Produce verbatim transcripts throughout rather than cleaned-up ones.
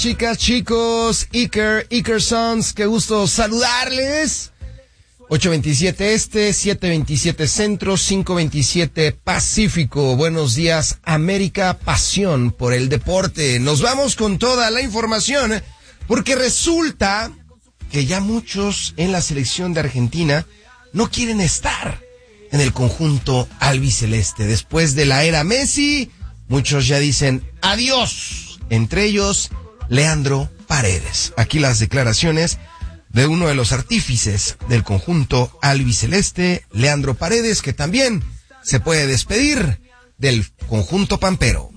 Chicas, chicos, Iker, Iker Sons, qué gusto saludarles. ocho veintisiete Este, siete veintisiete Centro, cinco veintisiete Pacífico. Buenos días, América, pasión por el deporte. Nos vamos con toda la información, porque resulta que ya muchos en la selección de Argentina no quieren estar en el conjunto albiceleste. Después de la era Messi, muchos ya dicen adiós. Entre ellos, Leandro Paredes. Aquí las declaraciones de uno de los artífices del conjunto albiceleste, Leandro Paredes, que también se puede despedir del conjunto pampero.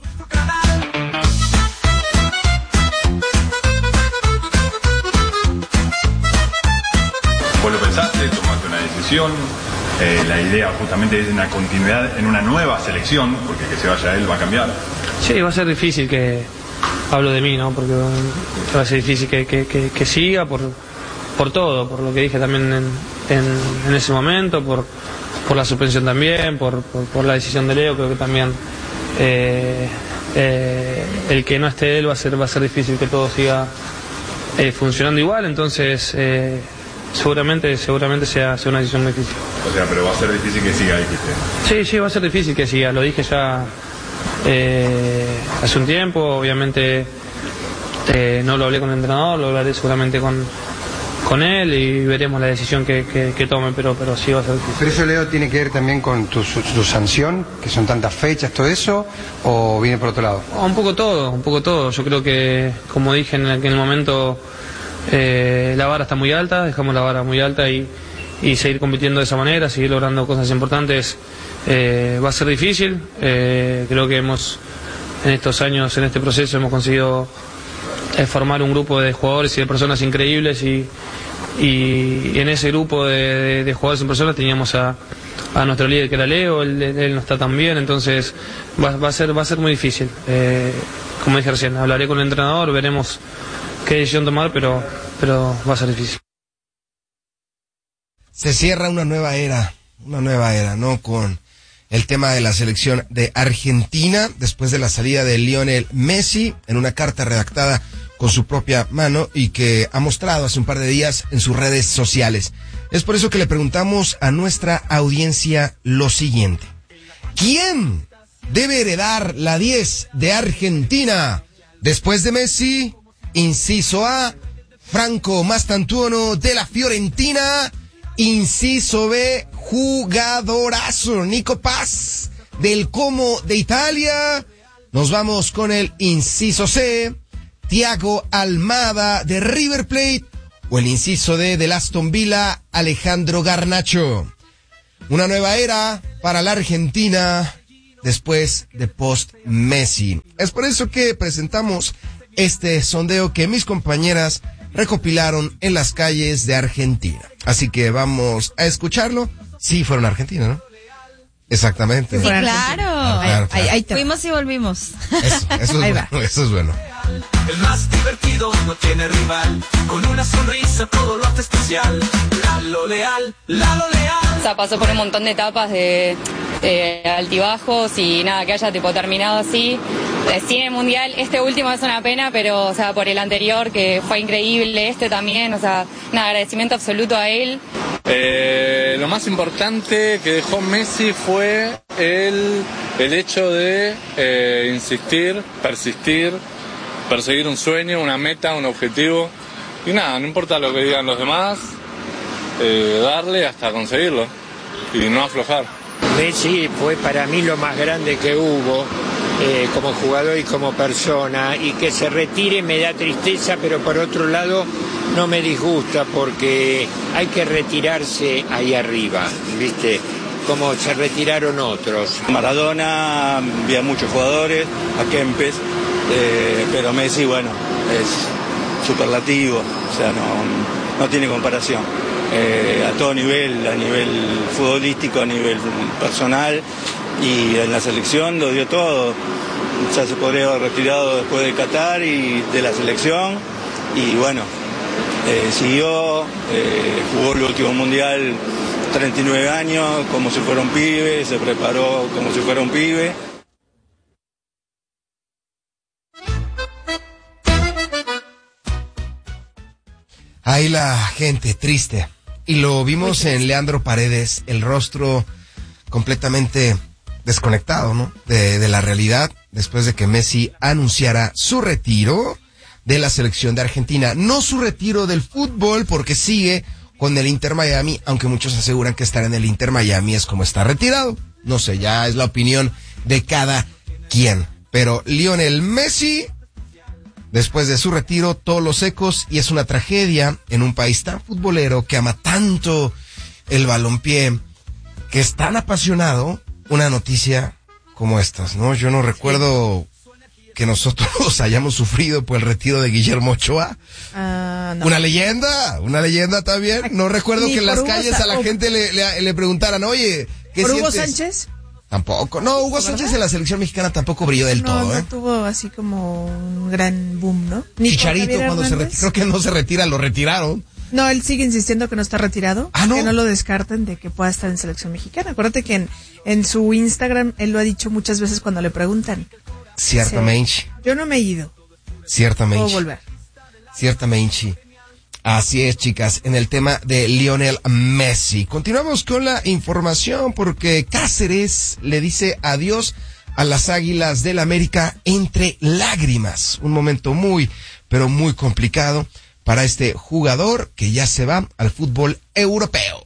Vos lo pensaste, tomaste una decisión, eh, la idea justamente es una continuidad en una nueva selección, porque que se vaya él va a cambiar. Sí, va a ser difícil que, hablo de mí, ¿no? Porque va a ser difícil que, que, que, que siga por, por todo, por lo que dije también en, en, en ese momento, por, por la suspensión también, por, por, por la decisión de Leo, creo que también eh, eh, el que no esté él va a ser, va a ser difícil que todo siga eh, funcionando igual, entonces... Eh, Seguramente, seguramente sea, sea una decisión muy difícil. O sea, pero va a ser difícil que siga, dijiste. Sí, sí, va a ser difícil que siga. Lo dije ya eh, hace un tiempo. Obviamente eh, no lo hablé con el entrenador, lo hablaré seguramente con, con él y veremos la decisión que, que, que tome, pero, pero sí va a ser difícil. ¿Pero eso, Leo, tiene que ver también con tu, tu sanción, que son tantas fechas, todo eso, o viene por otro lado? Un poco todo, un poco todo. Yo creo que, como dije en aquel momento... Eh, la vara está muy alta, dejamos la vara muy alta y, y seguir compitiendo de esa manera, seguir logrando cosas importantes eh, va a ser difícil. Eh, creo que hemos en estos años, en este proceso, hemos conseguido eh, formar un grupo de jugadores y de personas increíbles y, y, y en ese grupo de, de, de jugadores y personas teníamos a, a nuestro líder que era Leo, él, él no está tan bien, entonces va, va, a, ser, va a ser muy difícil. Eh, como dije recién, hablaré con el entrenador, veremos qué decisión tomar, pero, pero va a ser difícil. Se cierra una nueva era, una nueva era, ¿no? Con el tema de la selección de Argentina, después de la salida de Lionel Messi, en una carta redactada con su propia mano y que ha mostrado hace un par de días en sus redes sociales. Es por eso que le preguntamos a nuestra audiencia lo siguiente. ¿Quién debe heredar la diez de Argentina después de Messi? Inciso A, Franco Mastantuono de la Fiorentina. Inciso B, jugadorazo, Nico Paz del Como de Italia. Nos vamos con el inciso C, Thiago Almada de River Plate. O el inciso D del Aston Villa, Alejandro Garnacho. Una nueva era para la Argentina después de post-Messi. Es por eso que presentamos este sondeo que mis compañeras recopilaron en las calles de Argentina. Así que vamos a escucharlo. Sí, fueron a Argentina, ¿no? Exactamente. Sí, claro. Claro, claro. Ahí, ahí fuimos y volvimos. Eso, eso es bueno, eso es bueno. El más divertido no tiene rival, con una sonrisa todo lo hace especial. Lalo Leal, Lalo Leal. O sea, pasó por un montón de etapas de, de altibajos y nada, que haya tipo terminado así. Eh, sí, en el Mundial, este último es una pena, pero o sea, por el anterior que fue increíble, este también, o sea, un agradecimiento absoluto a él. Eh, lo más importante que dejó Messi fue el, el hecho de eh, insistir, persistir, perseguir un sueño, una meta, un objetivo. Y nada, no importa lo que digan los demás, eh, darle hasta conseguirlo y no aflojar. Messi fue para mí lo más grande que hubo. Eh, como jugador y como persona, y que se retire me da tristeza, pero por otro lado no me disgusta porque hay que retirarse ahí arriba, ¿viste? Como se retiraron otros. Maradona, había muchos jugadores, a Kempes, eh, pero Messi, bueno, es superlativo, o sea, no, no tiene comparación. Eh, a todo nivel, a nivel futbolístico, a nivel personal. Y en la selección lo dio todo, ya se podría haber retirado después de Qatar y de la selección, y bueno, eh, siguió, eh, jugó el último mundial treinta y nueve años, como si fuera un pibe, se preparó como si fuera un pibe. Ahí la gente triste. Y lo vimos en Leandro Paredes, el rostro completamente desconectado, ¿no? De, de la realidad, después de que Messi anunciara su retiro de la selección de Argentina. No su retiro del fútbol, porque sigue con el Inter Miami, aunque muchos aseguran que estar en el Inter Miami es como estar retirado. No sé, ya es la opinión de cada quien. Pero Lionel Messi, después de su retiro, todos los ecos, y es una tragedia en un país tan futbolero que ama tanto el balompié, que es tan apasionado, una noticia como estas, ¿no? Yo no recuerdo que nosotros hayamos sufrido por el retiro de Guillermo Ochoa. Uh, no. Una leyenda, una leyenda también. No recuerdo Ni que en las Hugo calles a la gente le, le, le preguntaran, oye, ¿qué ¿por sientes? Hugo Sánchez? Tampoco. No, Hugo ¿verdad? Sánchez en la selección mexicana tampoco brilló del no, todo, no ¿eh? tuvo así como un gran boom, ¿no? Ni Chicharito con Javier cuando se Hernández. retira, creo que no se retira, lo retiraron. No, él sigue insistiendo que no está retirado, ¿Ah, no? que no lo descarten de que pueda estar en selección mexicana. Acuérdate que en, en su Instagram él lo ha dicho muchas veces cuando le preguntan. Ciertamente. Dice, yo no me he ido. Ciertamente. Puedo volver. Ciertamente. Así es, chicas, en el tema de Lionel Messi. Continuamos con la información porque Cáceres le dice adiós a las Águilas del América entre lágrimas. Un momento muy, pero muy complicado para este jugador que ya se va al fútbol europeo.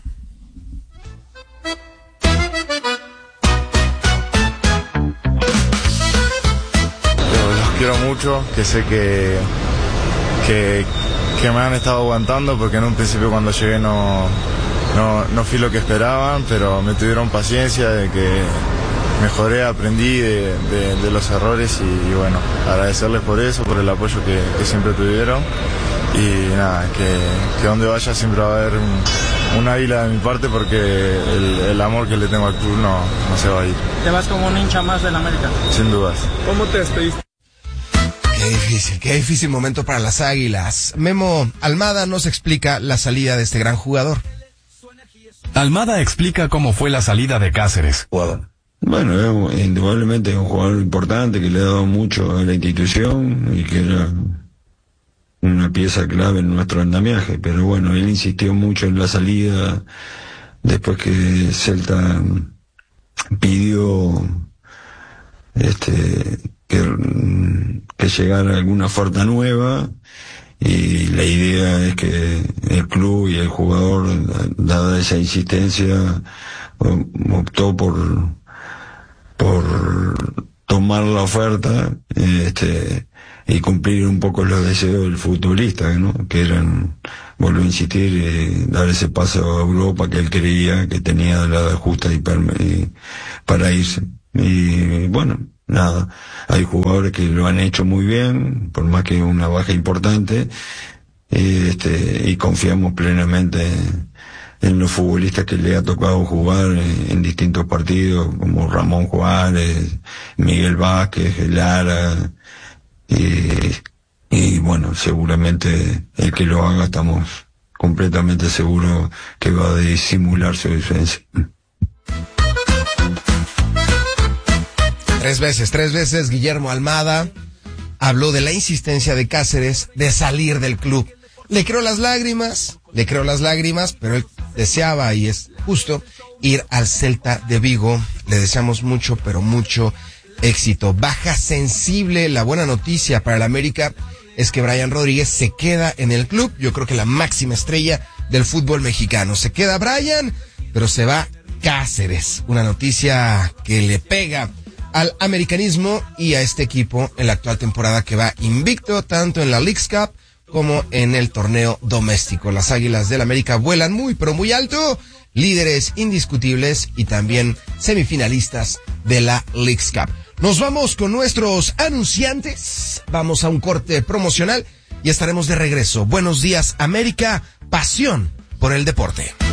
Los quiero mucho, que sé que, que, que me han estado aguantando porque en un principio cuando llegué no, no, no fui lo que esperaban, pero me tuvieron paciencia de que mejoré, aprendí de, de, de los errores y, y bueno, agradecerles por eso, por el apoyo que, que siempre tuvieron y nada, que, que donde vaya siempre va a haber un, un águila de mi parte porque el, el amor que le tengo al club no, no se va a ir. ¿Te vas como un hincha más del América? Sin dudas. ¿Cómo te despediste? Qué difícil, qué difícil momento para las Águilas. Memo Almada nos explica la salida de este gran jugador. Almada explica cómo fue la salida de Cáceres. Bueno, es, indudablemente es un jugador importante que le ha dado mucho a la institución y que era una pieza clave en nuestro andamiaje, pero bueno, él insistió mucho en la salida después que Celta pidió este que, que llegara alguna oferta nueva y la idea es que el club y el jugador, dada esa insistencia, optó por por tomar la oferta este y cumplir un poco los deseos del futbolista, ¿no? Que eran, vuelvo a insistir, eh, dar ese paso a Europa que él creía que tenía la edad justa y, per, y para irse. Y bueno, nada, hay jugadores que lo han hecho muy bien, por más que una baja importante, y, este, y confiamos plenamente en los futbolistas que le ha tocado jugar en, en distintos partidos, como Ramón Juárez, Miguel Vázquez, Lara, y, y bueno, seguramente el que lo haga estamos completamente seguros que va a disimular su diferencia. Tres veces, tres veces Guillermo Almada habló de la insistencia de Cáceres de salir del club. Le creo las lágrimas, le creo las lágrimas, pero él deseaba, y es justo, ir al Celta de Vigo. Le deseamos mucho, pero mucho éxito. Baja sensible. La buena noticia para el América es que Brian Rodríguez se queda en el club. Yo creo que la máxima estrella del fútbol mexicano. Se queda Brian, pero se va Cáceres. Una noticia que le pega al americanismo y a este equipo en la actual temporada, que va invicto tanto en la Leagues Cup como en el torneo doméstico. Las Águilas del América vuelan muy pero muy alto, líderes indiscutibles y también semifinalistas de la Leagues Cup. Nos vamos con nuestros anunciantes, vamos a un corte promocional y estaremos de regreso. Buenos días, América, pasión por el deporte.